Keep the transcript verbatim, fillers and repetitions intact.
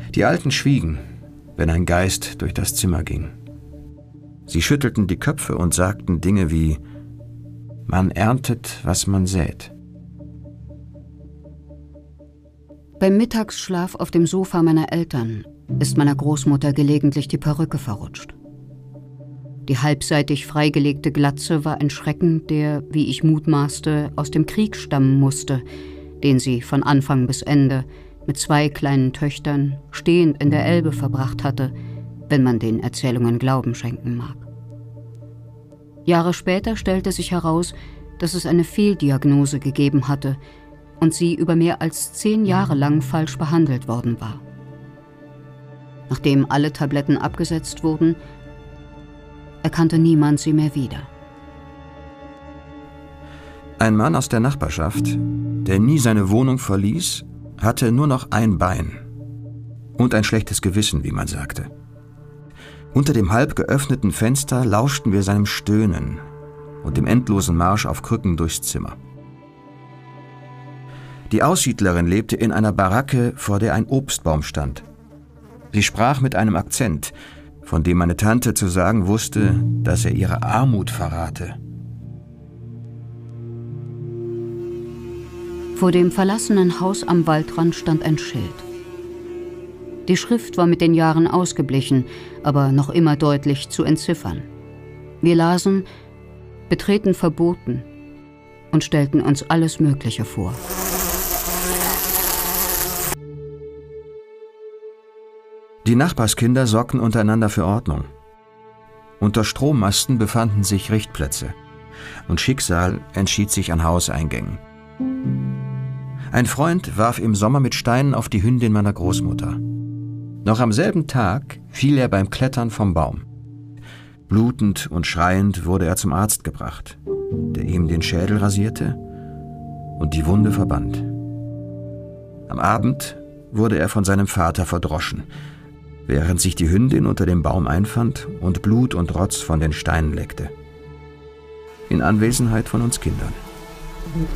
Die Alten schwiegen, wenn ein Geist durch das Zimmer ging. Sie schüttelten die Köpfe und sagten Dinge wie: Man erntet, was man sät. Beim Mittagsschlaf auf dem Sofa meiner Eltern ist meiner Großmutter gelegentlich die Perücke verrutscht. Die halbseitig freigelegte Glatze war ein Schrecken, der, wie ich mutmaßte, aus dem Krieg stammen musste, den sie von Anfang bis Ende mit zwei kleinen Töchtern stehend in der Elbe verbracht hatte, wenn man den Erzählungen Glauben schenken mag. Jahre später stellte sich heraus, dass es eine Fehldiagnose gegeben hatte und sie über mehr als zehn Jahre lang falsch behandelt worden war. Nachdem alle Tabletten abgesetzt wurden, erkannte niemand sie mehr wieder. Ein Mann aus der Nachbarschaft, der nie seine Wohnung verließ, hatte nur noch ein Bein und ein schlechtes Gewissen, wie man sagte. Unter dem halb geöffneten Fenster lauschten wir seinem Stöhnen und dem endlosen Marsch auf Krücken durchs Zimmer. Die Aussiedlerin lebte in einer Baracke, vor der ein Obstbaum stand. Sie sprach mit einem Akzent, von dem meine Tante zu sagen wusste, dass er ihre Armut verrate. Vor dem verlassenen Haus am Waldrand stand ein Schild. Die Schrift war mit den Jahren ausgeblichen, aber noch immer deutlich zu entziffern. Wir lasen: Betreten verboten, und stellten uns alles Mögliche vor. Die Nachbarskinder sorgten untereinander für Ordnung. Unter Strommasten befanden sich Richtplätze und Schicksal entschied sich an Hauseingängen. Ein Freund warf im Sommer mit Steinen auf die Hündin meiner Großmutter. Noch am selben Tag fiel er beim Klettern vom Baum. Blutend und schreiend wurde er zum Arzt gebracht, der ihm den Schädel rasierte und die Wunde verband. Am Abend wurde er von seinem Vater verdroschen, während sich die Hündin unter dem Baum einfand und Blut und Rotz von den Steinen leckte. In Anwesenheit von uns Kindern.